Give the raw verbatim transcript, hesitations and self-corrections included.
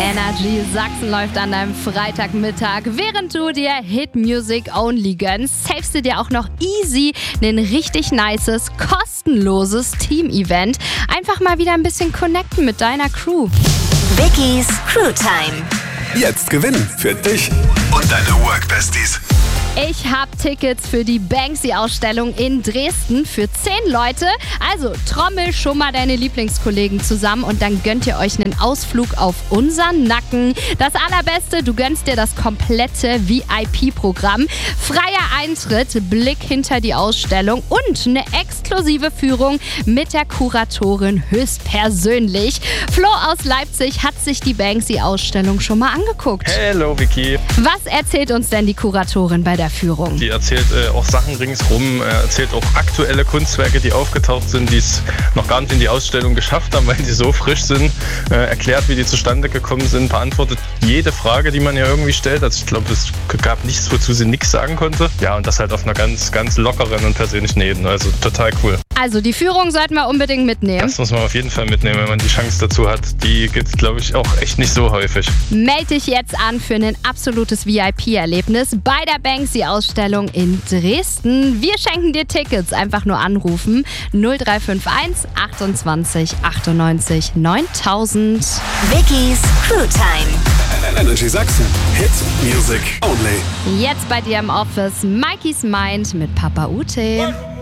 Energy Sachsen läuft an deinem Freitagmittag, während du dir Hit Music Only gönnst. Savest du dir auch noch easy ein richtig nices, kostenloses Team-Event. Einfach mal wieder ein bisschen connecten mit deiner Crew. Vicky's Crewtime. Jetzt gewinnen für dich und deine Work-Besties. Ich habe Tickets für die Banksy-Ausstellung in Dresden für zehn Leute. Also trommel schon mal deine Lieblingskollegen zusammen und dann gönnt ihr euch einen Ausflug auf unseren Nacken. Das Allerbeste, du gönnst dir das komplette V I P-Programm. Freier Eintritt, Blick hinter die Ausstellung und eine exklusive Führung mit der Kuratorin höchstpersönlich. Flo aus Leipzig hat sich die Banksy-Ausstellung schon mal angeguckt. Hello Vicky. Was erzählt uns denn die Kuratorin bei der Führung? Die erzählt äh, auch Sachen ringsrum, äh, erzählt auch aktuelle Kunstwerke, die aufgetaucht sind, die es noch gar nicht in die Ausstellung geschafft haben, weil die so frisch sind, äh, erklärt, wie die zustande gekommen sind, beantwortet jede Frage, die man ja irgendwie stellt. Also ich glaube, es gab nichts, wozu sie nichts sagen konnte. Ja, und das halt auf einer ganz, ganz lockeren und persönlichen Ebene. Also total cool. Also die Führung sollten wir unbedingt mitnehmen. Das muss man auf jeden Fall mitnehmen, wenn man die Chance dazu hat. Die gibt es, glaube ich, auch echt nicht so häufig. Meld dich jetzt an für ein absolutes V I P-Erlebnis bei der Banksy-Ausstellung in Dresden. Wir schenken dir Tickets. Einfach nur anrufen. null drei fünf eins achtundzwanzig achtundneunzig neuntausend. Vicky's Crewtime. Energy Sachsen. Hit Music Only. Jetzt bei dir im Office Mikey's Mind mit Papa Ute.